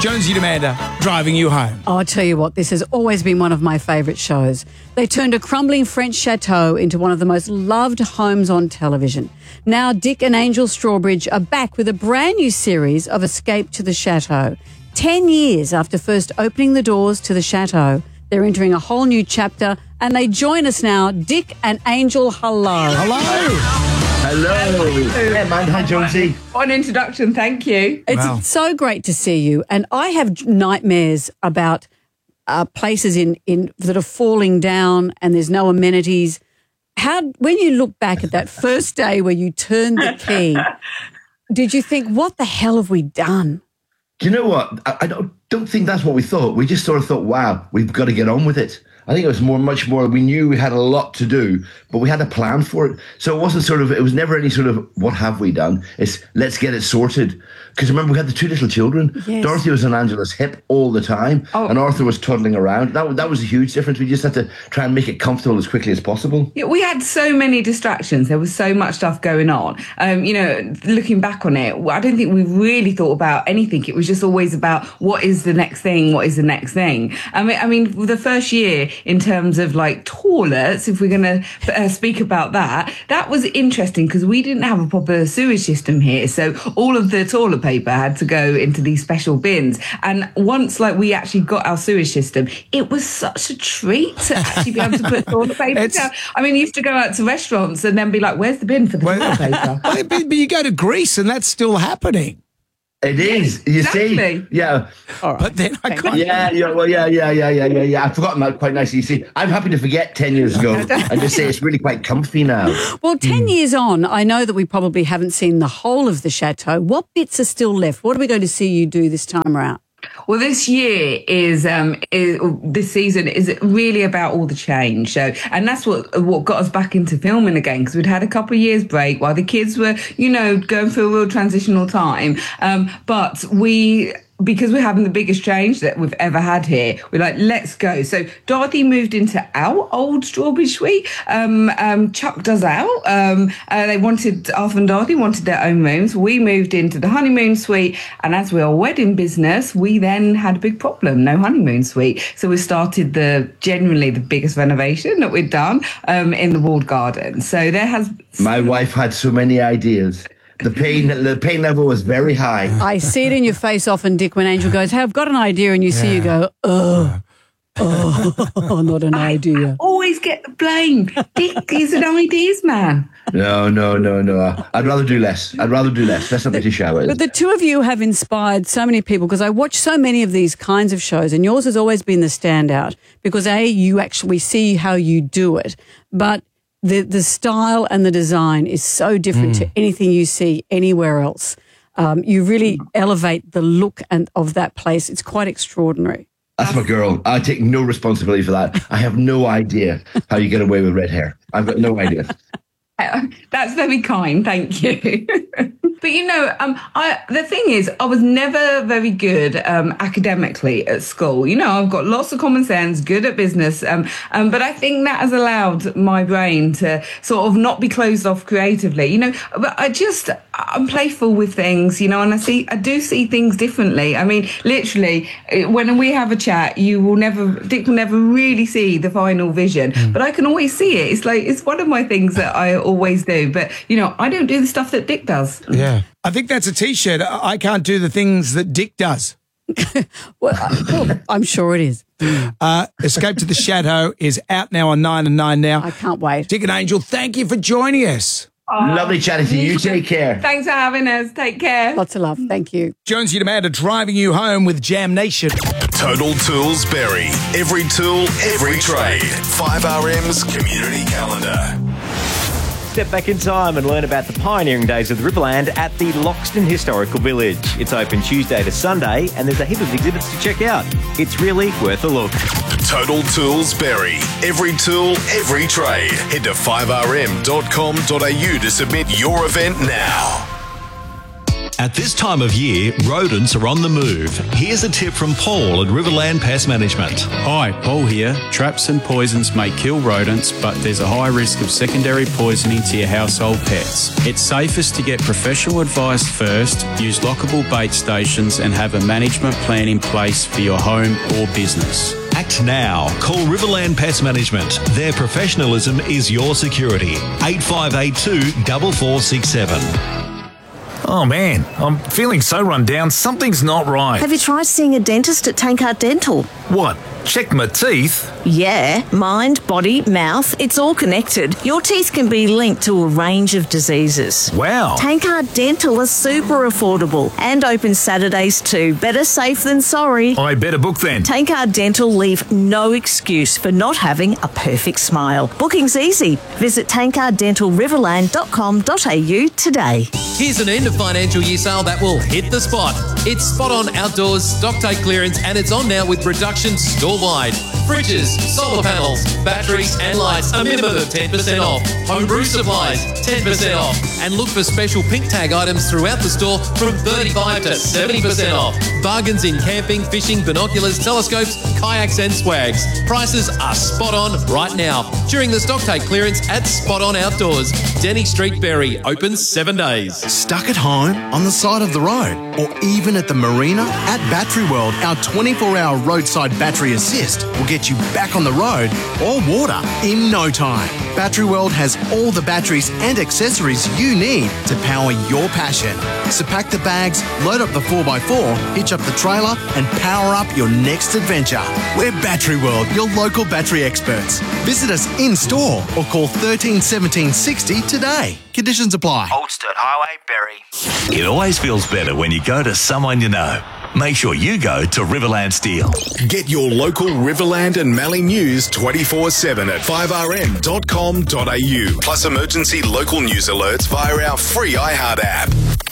Jonesy and Amanda, driving you home. I'll tell you what, this has always been one of my favourite shows. They turned a crumbling French chateau into one of the most loved homes on television. Now Dick and Angel Strawbridge are back with a brand new series of Escape to the Chateau. 10 years after first opening the doors to the chateau, they're entering a whole new chapter, and they join us now. Dick and Angel, hello. Hello. Yeah, man. Hi, Jonesy. What an introduction. Thank you. It's so great to see you. And I have nightmares about places in that are falling down and there's no amenities. When you look back at that first day where you turned the key, did you think, what the hell have we done? Do you know what? I don't think that's what we thought. We just sort of thought, wow, we've got to get on with it. I think it was much more, we knew we had a lot to do, but we had a plan for it. So it was never any sort of, what have we done? It's, let's get it sorted. Because remember, we had the two little children. Yes. Dorothy was on Angela's hip all the time, and Arthur was toddling around. That was a huge difference. We just had to try and make it comfortable as quickly as possible. Yeah, we had so many distractions. There was so much stuff going on. Looking back on it, I don't think we really thought about anything. It was just always about what is the next thing, what is the next thing. I mean, the first year, in terms of like toilets, if we're going to speak about that was interesting because we didn't have a proper sewage system here. So all of the toilet paper had to go into these special bins. And once we actually got our sewage system, it was such a treat to actually be able to put toilet paper down. I mean, you used to go out to restaurants and then be like, where's the bin for the toilet paper? But you go to Greece and that's still happening. It is. You see? Yeah. All right. But then I couldn't. Yeah. I've forgotten that quite nicely. You see, I'm happy to forget 10 years ago and just say it's really quite comfy now. Well, 10 years on, I know that we probably haven't seen the whole of the chateau. What bits are still left? What are we going to see you do this time around? Well, this year this season is really about all the change. So, and that's what got us back into filming again, because we'd had a couple of years break while the kids were, going through a real transitional time. But because we're having the biggest change that we've ever had here, we're like, let's go. So Dorothy moved into our old Strawberry Suite. Chuck does out. Arthur and Dorothy wanted their own rooms. We moved into the honeymoon suite. And as we're a wedding business, we then had a big problem, no honeymoon suite. So we started genuinely the biggest renovation that we'd done in the walled garden. So my wife had so many ideas. The pain level was very high. I see it in your face often, Dick, when Angel goes, hey, I've got an idea, and you see you go, not an idea. Always get the blame. Dick is an ideas man. No. I'd rather do less. Let's not be too shallow. But the two of you have inspired so many people, because I watch so many of these kinds of shows, and yours has always been the standout because, we see how you do it, but the style and the design is so different to anything you see anywhere else. You really elevate the look of that place. It's quite extraordinary. That's my girl. I take no responsibility for that. I have no idea how you get away with red hair. I've got no idea. That's very kind, thank you. But the thing is, I was never very good academically at school. I've got lots of common sense, good at business, but I think that has allowed my brain to sort of not be closed off creatively. But I'm playful with things, and I do see things differently. I mean, literally, when we have a chat, Dick will never really see the final vision, but I can always see it. It's one of my things that I always do, but I don't do the stuff that Dick does. Yeah, I think that's a t-shirt. I can't do the things that Dick does. Well, I'm sure it is. Escape to the Chateau is out now on 9 and 9 now. I can't wait. Dick and Angel, thank you for joining us. Lovely chatting to you. Take care. Thanks for having us. Take care. Lots of love. Thank you. Jonesy and Amanda driving you home with Jam Nation. Total Tools Berry. Every tool, every trade. 5RM's community calendar. Step back in time and learn about the pioneering days of the Riverland at the Loxton Historical Village. It's open Tuesday to Sunday and there's a heap of exhibits to check out. It's really worth a look. Total Tools Berry. Every tool, every trade. Head to 5rm.com.au to submit your event now. At this time of year, rodents are on the move. Here's a tip from Paul at Riverland Pest Management. Hi, Paul here. Traps and poisons may kill rodents, but there's a high risk of secondary poisoning to your household pets. It's safest to get professional advice first, use lockable bait stations, and have a management plan in place for your home or business. Act now. Call Riverland Pest Management. Their professionalism is your security. 8582 4467. Oh man, I'm feeling so run down, something's not right. Have you tried seeing a dentist at Tankard Dental? What? Check my teeth? Yeah, mind, body, mouth, it's all connected. Your teeth can be linked to a range of diseases. Wow. Tankard Dental is super affordable and open Saturdays too. Better safe than sorry. I better book then. Tankard Dental leave no excuse for not having a perfect smile. Booking's easy. Visit tankarddentalriverland.com.au today. Here's an end of financial year sale that will hit the spot. It's Spot On Outdoors stock take clearance, and it's on now with reductions store-wide. Fridges, solar panels, batteries and lights, a minimum of 10% off. Homebrew supplies, 10% off. And look for special pink tag items throughout the store from 35 to 70% off. Bargains in camping, fishing, binoculars, telescopes, kayaks and swags. Prices are spot on right now during the stock take clearance at Spot On Outdoors. Denny Street, Berry, open 7 days. Stuck at home, on the side of the road, or even at the marina? At Battery World, our 24-hour roadside battery assist will get you back on the road or water in no time. Battery World has all the batteries and accessories you need to power your passion. So pack the bags, load up the 4x4, hitch up the trailer and power up your next adventure. We're Battery World, your local battery experts. Visit us in-store or call 13 17 60 today. Conditions apply. Old Sturt Highway, Berry. It always feels better when you go to someone you know. Make sure you go to Riverland Steel. Get your local Riverland and Mallee news 24/7 at 5rm.com.au. Plus emergency local news alerts via our free iHeart app.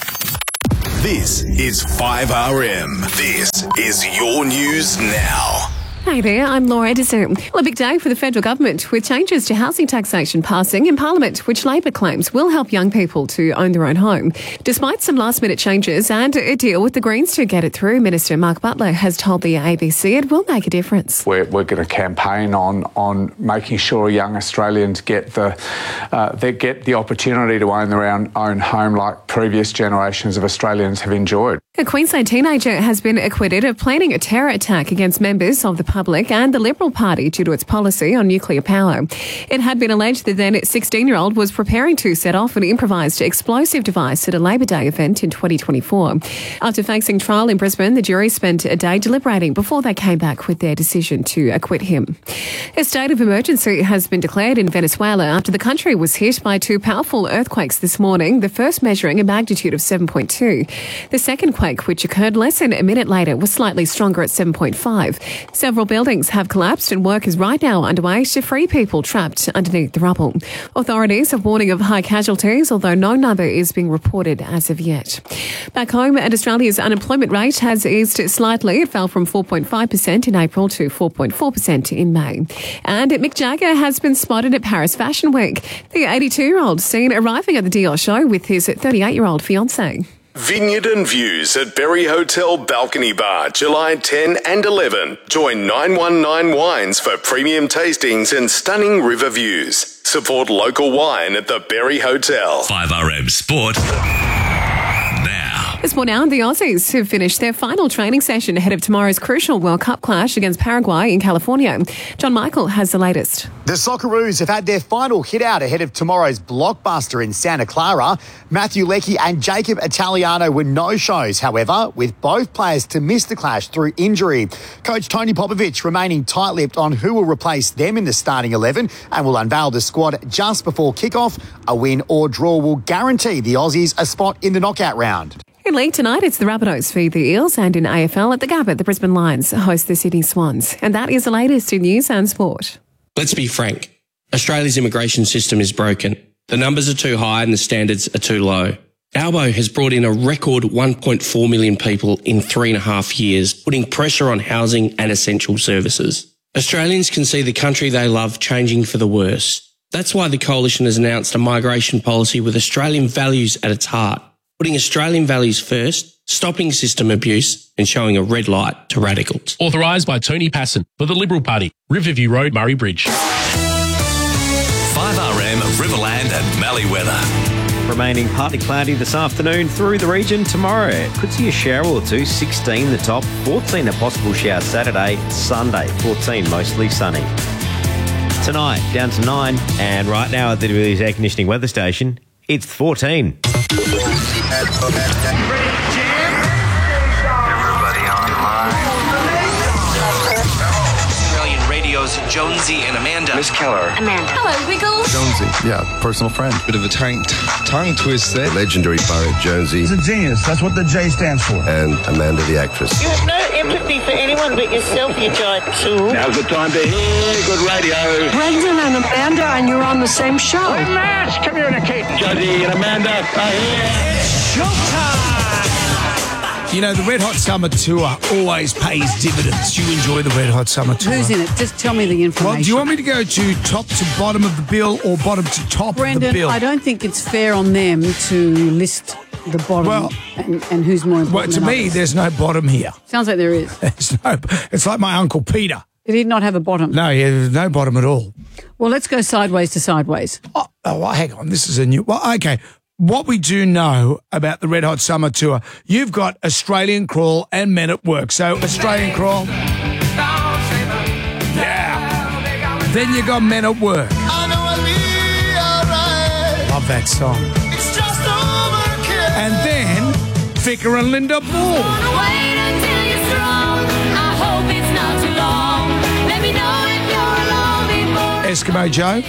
This is 5RM. This is your news now. Hey there, I'm Laura Edison. Well, a big day for the federal government with changes to housing taxation passing in Parliament, which Labor claims will help young people to own their own home. Despite some last-minute changes and a deal with the Greens to get it through, Minister Mark Butler has told the ABC it will make a difference. We're going to campaign on making sure young Australians get the opportunity to own their own home like previous generations of Australians have enjoyed. A Queensland teenager has been acquitted of planning a terror attack against members of the public and the Liberal Party due to its policy on nuclear power. It had been alleged the then 16-year-old was preparing to set off an improvised explosive device at a Labor Day event in 2024. After facing trial in Brisbane, the jury spent a day deliberating before they came back with their decision to acquit him. A state of emergency has been declared in Venezuela after the country was hit by two powerful earthquakes this morning, the first measuring a magnitude of 7.2. The second quake, which occurred less than a minute later, was slightly stronger at 7.5. Several buildings have collapsed and work is right now underway to free people trapped underneath the rubble. Authorities are warning of high casualties, although no number is being reported as of yet. Back home, and Australia's unemployment rate has eased slightly. It fell from 4.5% in April to 4.4% in May. And Mick Jagger has been spotted at Paris Fashion Week. The 82-year-old seen arriving at the Dior show with his 38-year-old fiancée. Vineyard and Views at Berry Hotel Balcony Bar, July 10 and 11. Join 919 Wines for premium tastings and stunning river views. Support local wine at the Berry Hotel. 5RM Sport. This morning, the Aussies have finished their final training session ahead of tomorrow's crucial World Cup clash against Paraguay in California. John Michael has the latest. The Socceroos have had their final hit out ahead of tomorrow's blockbuster in Santa Clara. Matthew Leckie and Jacob Italiano were no-shows, however, with both players to miss the clash through injury. Coach Tony Popovic remaining tight-lipped on who will replace them in the starting 11 and will unveil the squad just before kick-off. A win or draw will guarantee the Aussies a spot in the knockout round. In league tonight, it's the Rabbitohs feed the Eels, and in AFL at the Gabba, the Brisbane Lions host the Sydney Swans. And that is the latest in news and sport. Let's be frank. Australia's immigration system is broken. The numbers are too high and the standards are too low. Albo has brought in a record 1.4 million people in 3.5 years, putting pressure on housing and essential services. Australians can see the country they love changing for the worse. That's why the Coalition has announced a migration policy with Australian values at its heart. putting Australian values first, stopping system abuse and showing a red light to radicals. Authorised by Tony Passon for the Liberal Party, Riverview Road, Murray Bridge. 5RM Riverland and Mallee weather. Remaining partly cloudy this afternoon through the region. Tomorrow could see a shower or two, 16 the top, 14 a possible shower Saturday, Sunday 14 mostly sunny. Tonight down to 9, and right now at the Willies Air Conditioning Weather Station, it's 14. Australian Radio's Jonesy and Amanda. Miss Keller. Amanda. Hello, Wiggles. Jonesy, yeah, personal friend. Bit of a tongue twist there. Legendary poet Jonesy. He's a genius. That's what the J stands for. And Amanda the actress. You have no empathy for anyone but yourself, you giant tool. Now's the time to hear good radio. Brendan and Amanda, and you're on the same show. We must communicate. Jonesy and Amanda are here. It's showtime! You know, the Red Hot Summer Tour always pays dividends. You enjoy the Red Hot Summer Tour. Who's in it? Just tell me the information. Well, do you want me to go to top to bottom of the bill or bottom to top Brendan, of the bill? I don't think it's fair on them to list the bottom and who's more important. Well, to than me, others. there's no bottom here. Sounds like there is. It's like my Uncle Peter. Did he not have a bottom? No, there's no bottom at all. Well, let's go sideways to sideways. Oh, hang on. This is a new... Well, okay. What we do know about the Red Hot Summer Tour, you've got Australian Crawl and Men at Work. So, Australian Crawl. Yeah. Then you got Men at Work. Love that song. And then, Vicar and Linda Ball. Eskimo Joe.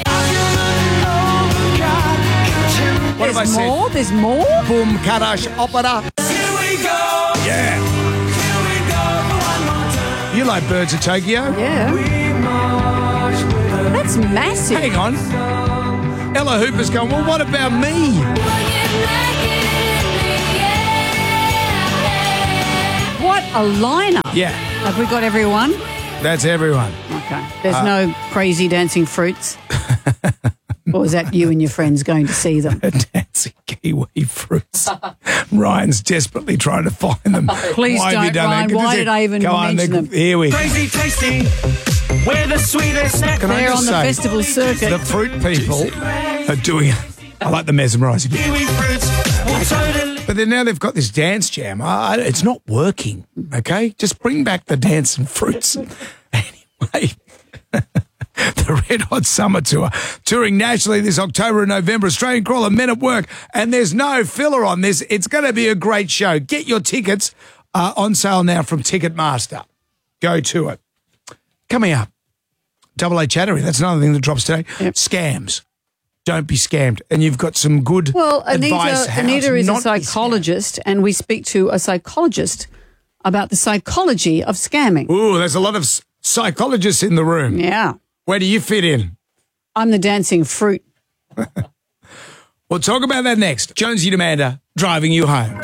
What have I said? More? There's more? Boom, Karash, Opera. Here we go. Yeah. You like Birds of Tokyo? Yeah. That's massive. Hang on. Ella Hooper's going, well, what about me? What a lineup. Yeah. Have we got everyone? That's everyone. Okay. There's no crazy dancing fruits? Or is that you and your friends going to see them? Dancing kiwi fruits. Ryan's desperately trying to find them. Please don't, Ryan. Why did I even mention them? Here we go. Crazy tasty. We're the sweetest snack. They're on the festival circuit. The fruit people are doing it. I like the mesmerising bit. Kiwi fruits. But then now they've got this dance jam. It's not working, okay? Just bring back the dance and fruits. Anyway... The Red Hot Summer Tour, touring nationally this October and November. Australian Crawl and Men at Work, and there's no filler on this. It's going to be a great show. Get your tickets on sale now from Ticketmaster. Go to it. Coming up, Double A Chattery. That's another thing that drops today. Yep. Scams. Don't be scammed. And you've got some good advice. Anita is a psychologist, and we speak to a psychologist about the psychology of scamming. Ooh, there's a lot of psychologists in the room. Yeah. Where do you fit in? I'm the dancing fruit. We'll talk about that next. Jonesy and Amanda driving you home.